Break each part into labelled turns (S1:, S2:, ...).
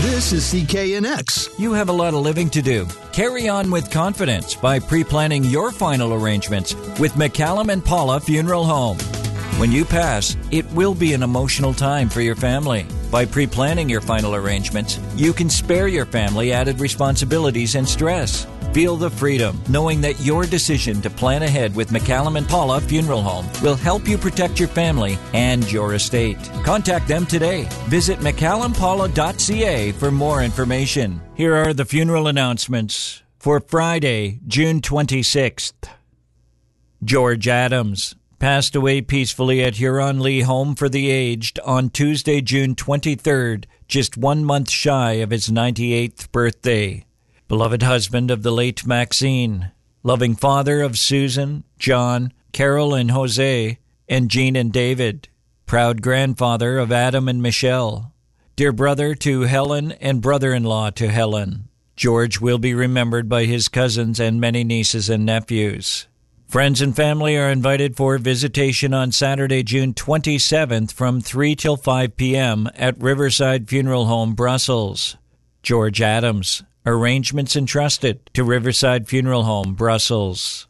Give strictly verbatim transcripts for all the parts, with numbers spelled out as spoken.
S1: This is C K N X.
S2: You have a lot of living to do. Carry on with confidence by pre-planning your final arrangements with McCallum and Paula Funeral Home. When you pass, it will be an emotional time for your family. By pre-planning your final arrangements, you can spare your family added responsibilities and stress. Feel the freedom knowing that your decision to plan ahead with McCallum and Paula Funeral Home will help you protect your family and your estate. Contact them today. Visit mccallum paula dot c a for more information. Here are the funeral announcements for Friday, June twenty-sixth. George Adams passed away peacefully at Huron-Lea Home for the Aged on Tuesday, June twenty-third, just one month shy of his ninety-eighth birthday. Beloved husband of the late Maxine, loving father of Susan, John, Carol and Jose, and Jean and David, proud grandfather of Adam and Michelle, dear brother to Helen and brother-in-law to Helen. George will be remembered by his cousins and many nieces and nephews. Friends and family are invited for visitation on Saturday, June twenty-seventh from three till five p.m. at Riverside Funeral Home, Brussels. George Adams. Arrangements entrusted to Riverside Funeral Home, Brussels.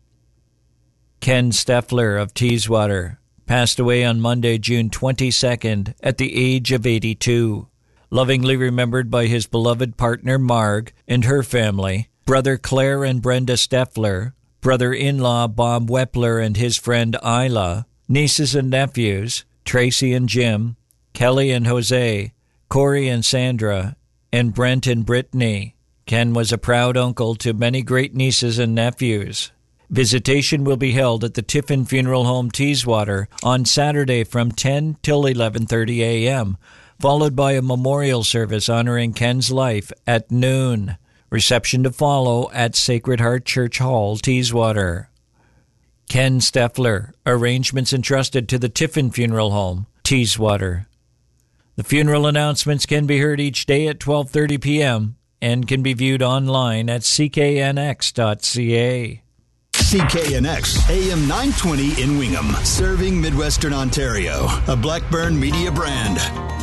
S2: Ken Steffler of Teeswater passed away on Monday, June twenty-second, at the age of eighty-two. Lovingly remembered by his beloved partner Marg and her family, brother Claire and Brenda Steffler, brother-in-law Bob Wepler and his friend Isla, nieces and nephews, Tracy and Jim, Kelly and Jose, Corey and Sandra, and Brent and Brittany. Ken was a proud uncle to many great nieces and nephews. Visitation will be held at the Tiffin Funeral Home, Teeswater, on Saturday from ten till eleven thirty a.m., followed by a memorial service honoring Ken's life at noon. Reception to follow at Sacred Heart Church Hall, Teeswater. Ken Steffler. Arrangements entrusted to the Tiffin Funeral Home, Teeswater. The funeral announcements can be heard each day at twelve thirty p.m. and can be viewed online at c k n x dot c a.
S1: C K N X, A M nine twenty in Wingham, serving Midwestern Ontario, a Blackburn Media brand.